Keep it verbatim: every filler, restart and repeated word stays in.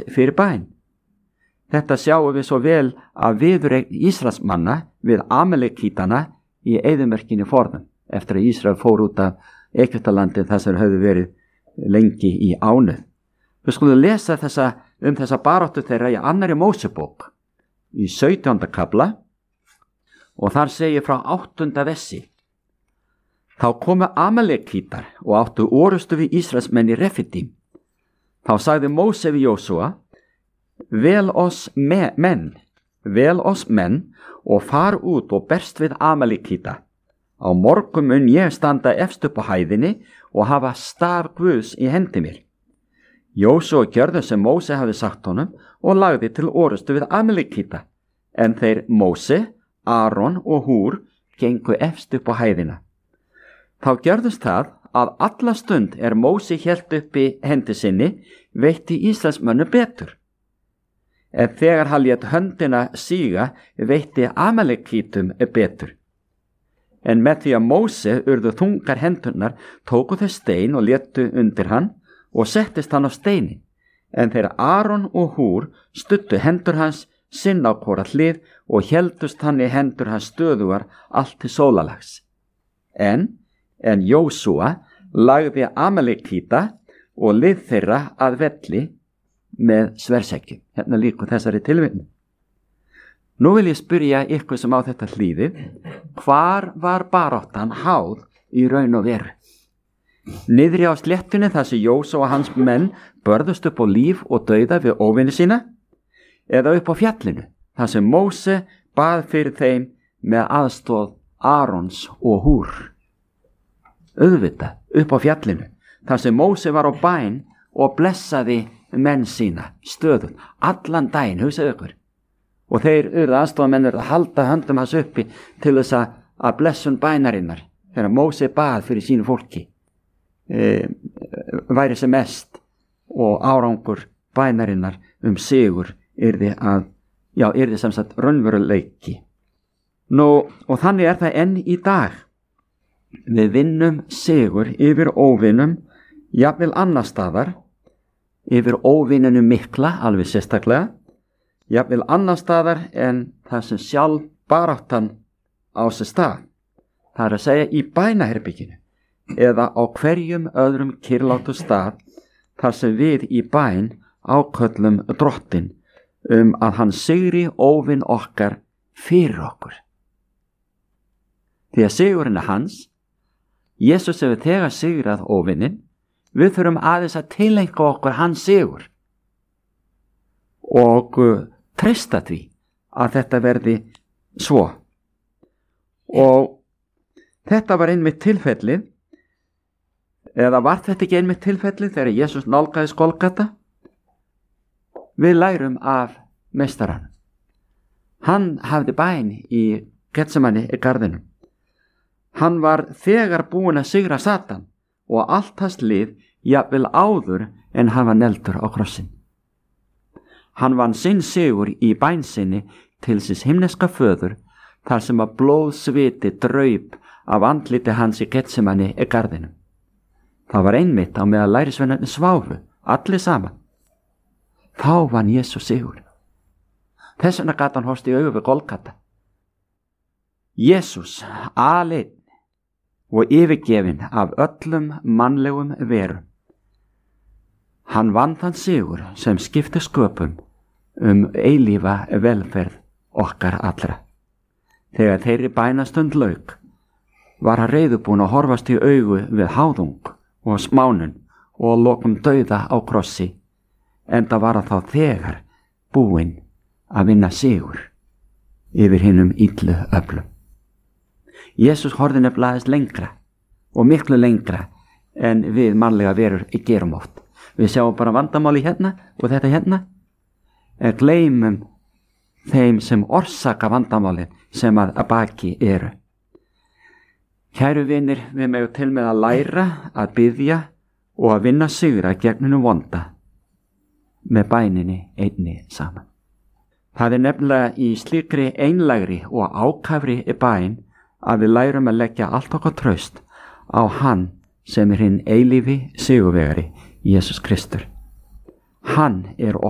fyrir bæn. Þetta sjáum við svo vel að viðureign Ísraelsmanna við Amalekítana í eyðimerkinni forðum eftir að Ísrael fór út af Egyptalandi þar sem höfðu verið lengi í ánauð. Við skulum lesa þessa, um þessa baráttu þeirra í annarri Mósebók í sautjánda kafla og þar segir frá áttunda vessi. Þá komu Amalekítar og áttu orustu við Ísraelsmenn í Refidim. Þá sagði Móse við Jósúa: Vel oss me menn, vel oss menn og far út og berst við Amalekíta. Á morgun mun ég standa efst upp á hæðinni og hafa staf Guðs í hendi mér. Jósúa gjörði sem Móse hafði sagt honum og lagði til orustu við Amalekíta, en þeir Móse, Aron og Húr gengu efst upp á hæðina. Þá gjörðist það að alla stund er Móse hélt uppi hendi sinni veitti Ísraelsmönnum betur. En þegar hann lét höndina síga veitti Amalekítum betur. En með því að Móse urðu þungar hendurnar tóku þeir stein og létu undir hann og settist hann á steinin. En þegar Aron og Húr studdu hendur hans sinn á hvora hlið og héldust hann í hendur hans stöðugar allt til sólalags. En En Jósúa lagði Amalekíta og lið þeirra að velli með sverðseggjum. Hérna líkur þessari tilvitnun. Nú vil ég spyrja ykkur sem á þetta hlýðið, hvar var baráttan háð í raun og veru? Niðri á sléttunni þar sem Jósúa og hans menn börðust upp á líf og dauða við óvini sína, eða upp á fjallinu þar sem Móse bað fyrir þeim með aðstoð Arons og Húr? Auðvitað upp á fjallinu þar sem Móse var á bæn og blessaði menn sína stöðum allan daginn, hugsaðu ykkur, og þeir urðu aðstofamennir að halda höndum hans uppi til þess að, að blessun bænarinnar þegar Móse bað fyrir sínu fólki e, væri sem mest og árangur bænarinnar um sigur yrði að já, yrði sem sagt raunveruleiki. Nú, og þannig er það enn í dag. Við vinnum sigur yfir óvinum, jafnvel annar staðar, yfir óvinunum mikla, alveg sérstaklega, jafnvel annar staðar en það sem sjálf baráttan á sér stað. Það er að segja í bænaherbygginu eða á hverjum öðrum kyrlátu stað þar sem við í bæn áköllum Drottinn um að hann sigri óvin okkar fyrir okkur. Því að sigurinn er hans. Jesús hefur þegar sigrað óvinnin, við þurfum aðeins að tileinka okkur hans sigur og uh, treysta því að þetta verði svo. Og þetta var einmitt tilfellið, eða var þetta ekki einmitt tilfellið þegar Jesús nálgaði Golgata? Við lærum af meistarann. Hann hafði bæn í Getsemani í garðinum. Hann var þegar búinn að sigra Satan og allt hans lið jafnvel áður en hann var negldur á krossin. Hann vann sinn sigur í bæn sinni til síns himneska föður þar sem að blóðsviti draup af andliti hans í Getsemani í garðinum. Það var einmitt á meðan lærisveinarnir sváfu, allir saman. Þá vann Jesús sigur. Þess vegna gat hann horfst í augu við Golgata. Jesús aleinn og yfirgefinn af öllum mannlegum verum. Hann vann þann sigur sem skipti sköpum um eilífa velferð okkar allra. Þegar þeirri bænastund lauk, var hann reiðubúinn að horfast í augu við háðung og smánun og lokum dauða á krossi, enda var hann þá þegar búinn að vinna sigur yfir hinum illu öflum. Jesús horfði nefnilega aðeins lengra og miklu lengra en við mannlega verur gerum oft. Við sjáum bara vandamáli hérna og þetta hérna, en gleymum þeim sem orsaka vandamáli sem að, að baki eru. Kæru vinir, við megum til með að læra að biðja og að vinna sigra gegnum vonda með bæninni einni saman. Það er nefnilega í slíkri einlægri og ákafri bæn að við lærum að leggja allt okkar traust á hann sem er hinn eilífi sigurvegari, Jesús Kristur. Hann er